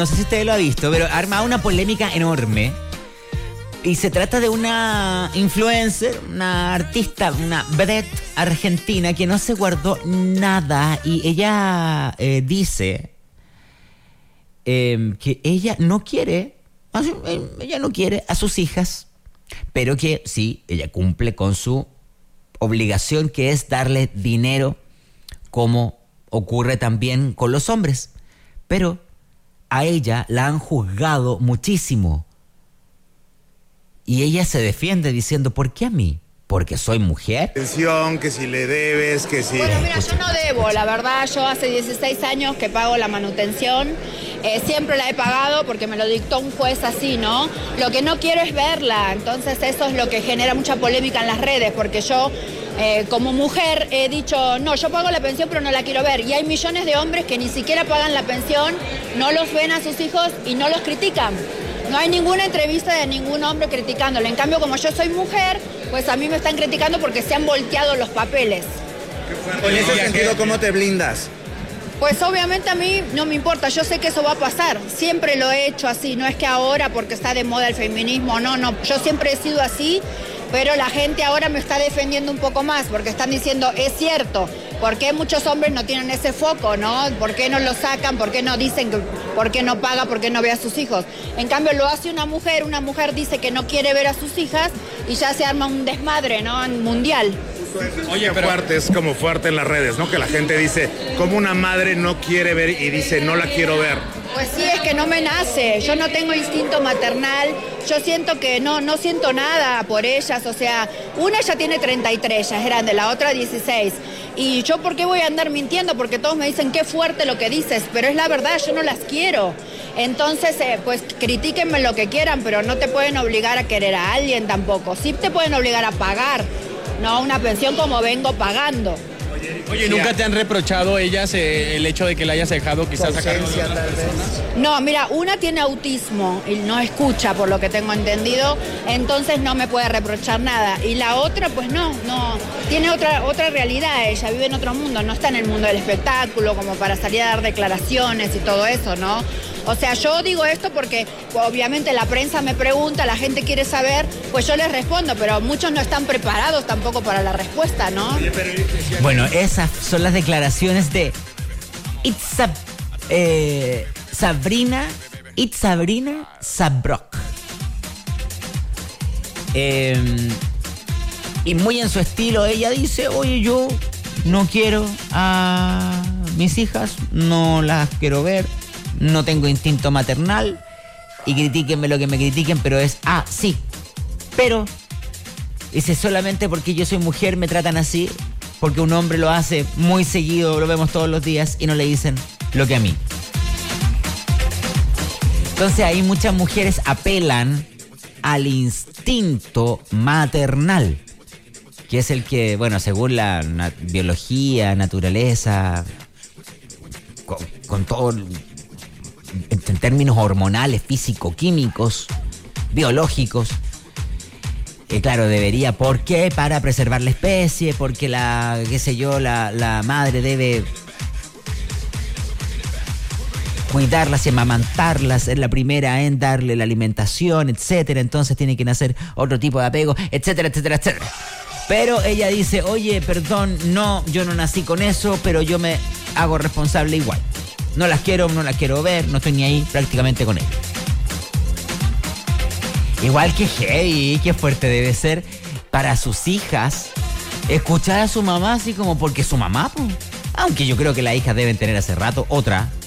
No sé si usted lo ha visto, pero ha armado una polémica enorme. Y se trata de una influencer, una artista, una vedette argentina que no se guardó nada. Y ella dice que ella no quiere a sus hijas, pero que sí, ella cumple con su obligación, que es darle dinero, como ocurre también con los hombres. Pero a ella la han juzgado muchísimo. Y ella se defiende diciendo, ¿por qué a mí? ¿Porque soy mujer? Atención, que si le debes, que si... Bueno, mira, yo no debo, la verdad, yo hace 16 años que pago la manutención, siempre la he pagado porque me lo dictó un juez así, ¿no? Lo que no quiero es verla, entonces eso es lo que genera mucha polémica en las redes, porque yo... como mujer he dicho, no, yo pago la pensión pero no la quiero ver. Y hay millones de hombres que ni siquiera pagan la pensión, no los ven a sus hijos y no los critican. No hay ninguna entrevista de ningún hombre criticándolo. En cambio, como yo soy mujer, pues a mí me están criticando porque se han volteado los papeles. En ese sentido, ¿cómo te blindas? Pues obviamente a mí no me importa, yo sé que eso va a pasar. Siempre lo he hecho así, no es que ahora porque está de moda el feminismo, no, yo siempre he sido así. Pero la gente ahora me está defendiendo un poco más porque están diciendo, es cierto, ¿por qué muchos hombres no tienen ese foco, no? ¿Por qué no lo sacan? ¿Por qué no dicen por qué no paga, por qué no ve a sus hijos? En cambio lo hace una mujer dice que no quiere ver a sus hijas y ya se arma un desmadre, ¿no? Mundial. Oye, pero es como fuerte en las redes, ¿no? Que la gente dice, como una madre no quiere ver y dice, no la quiero ver. Pues sí, es que no me nace, yo no tengo instinto maternal, yo siento que no siento nada por ellas, o sea, una ya tiene 33, ya es grande, la otra 16. Y yo, ¿por qué voy a andar mintiendo? Porque todos me dicen, qué fuerte lo que dices, pero es la verdad, yo no las quiero. Entonces, pues critíquenme lo que quieran, pero no te pueden obligar a querer a alguien tampoco. Sí te pueden obligar a pagar, no una pensión como vengo pagando. Oye, ¿nunca te han reprochado ellas el hecho de que la hayas dejado quizás sacar? No, mira, una tiene autismo y no escucha, por lo que tengo entendido, entonces no me puede reprochar nada. Y la otra, pues no, tiene otra realidad, ella vive en otro mundo, no está en el mundo del espectáculo como para salir a dar declaraciones y todo eso, ¿no? O sea, yo digo esto porque obviamente la prensa me pregunta, la gente quiere saber, pues yo les respondo, pero muchos no están preparados tampoco para la respuesta, ¿no? Bueno, esas son las declaraciones de Sabrina Sabrok. Y muy en su estilo, ella dice, oye, yo no quiero a mis hijas, no las quiero ver, no tengo instinto maternal y critíquenme lo que me critiquen, pero es, sí, pero dice, solamente porque yo soy mujer me tratan así, porque un hombre lo hace muy seguido, lo vemos todos los días y no le dicen lo que a mí. Entonces ahí muchas mujeres apelan al instinto maternal, que es el que, bueno, según la biología, naturaleza, con todo, en términos hormonales, físico-químicos, biológicos, claro, debería, ¿por qué? Para preservar la especie, porque la madre debe cuidarlas y amamantarlas, es la primera en darle la alimentación, etcétera, entonces tiene que nacer otro tipo de apego, etcétera, etcétera, etcétera. Pero ella dice, oye, perdón, no, yo no nací con eso, pero yo me hago responsable igual. No las quiero ver, no estoy ni ahí prácticamente con ellas. Igual que heavy, qué fuerte debe ser para sus hijas escuchar a su mamá así como porque su mamá, pues. Aunque yo creo que las hijas deben tener hace rato otra